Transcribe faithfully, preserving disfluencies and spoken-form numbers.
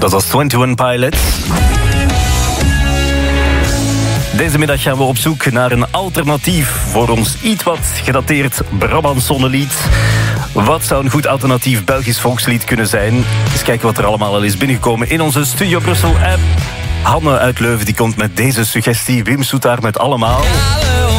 Dat was eenentwintig Pilots. Deze middag gaan we op zoek naar een alternatief voor ons iets wat gedateerd Brabants zonnelied. Wat zou een goed alternatief Belgisch volkslied kunnen zijn? Eens kijken wat er allemaal al is binnengekomen in onze Studio Brussel app. Hanne uit Leuven die komt met deze suggestie. Wim Soetaar met Allemaal.